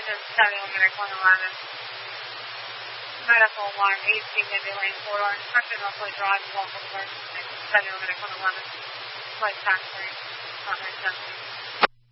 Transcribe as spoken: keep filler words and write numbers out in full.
is seven Limerick one eleven. Medical alarm eighteen Navy Lane corridor. Instruction roughly drive local first. seven Limerick one eleven. Flight taxi. Not my